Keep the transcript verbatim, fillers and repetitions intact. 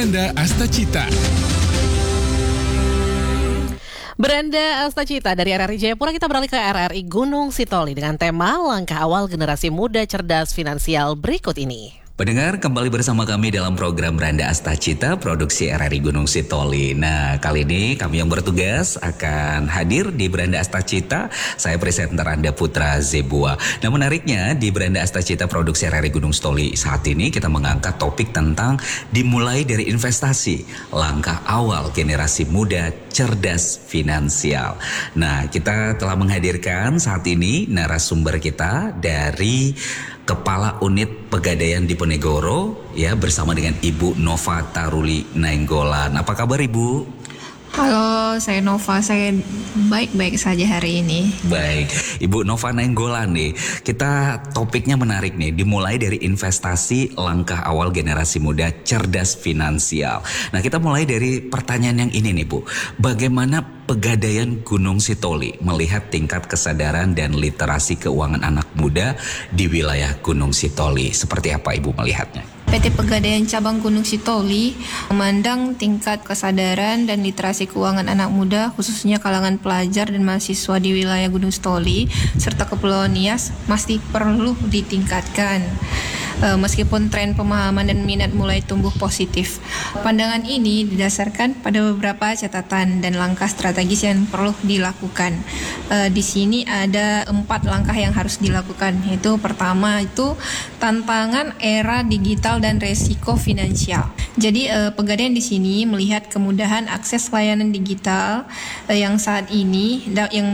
Beranda Astacita. Beranda Astacita dari R R I Jayapura, kita beralih ke R R I Gunung Sitoli dengan tema langkah awal generasi muda cerdas finansial berikut ini. Pendengar, kembali bersama kami dalam program Beranda Astacita produksi R R I Gunung Sitoli. Nah, kali ini kami yang bertugas akan hadir di Beranda Astacita. Saya presenter Anda Putra Zebua. Nah, menariknya di Beranda Astacita produksi R R I Gunung Sitoli saat ini kita mengangkat topik tentang dimulai dari investasi, langkah awal generasi muda cerdas finansial. Nah, kita telah menghadirkan saat ini narasumber kita dari Kepala Unit Pegadaian Diponegoro ya, bersama dengan Ibu Nova Taruli Nainggolan. Apa kabar Ibu? Halo, saya Nova. Saya baik-baik saja hari ini. Baik, Ibu Nova Nainggolan nih. Kita topiknya menarik nih, dimulai dari investasi langkah awal generasi muda cerdas finansial. Nah, kita mulai dari pertanyaan yang ini nih Bu. Bagaimana Pegadaian Gunung Sitoli melihat tingkat kesadaran dan literasi keuangan anak muda di wilayah Gunung Sitoli? Seperti apa Ibu melihatnya? P T Pegadaian Cabang Gunung Sitoli memandang tingkat kesadaran dan literasi keuangan anak muda khususnya kalangan pelajar dan mahasiswa di wilayah Gunung Sitoli serta Kepulauan Nias masih perlu ditingkatkan. E, meskipun tren pemahaman dan minat mulai tumbuh positif. Pandangan ini didasarkan pada beberapa catatan dan langkah strategis yang perlu dilakukan. E, di sini ada empat langkah yang harus dilakukan, yaitu pertama itu tantangan era digital dan resiko finansial. Jadi eh, Pegadaian di sini melihat kemudahan akses layanan digital eh, yang saat ini da- yang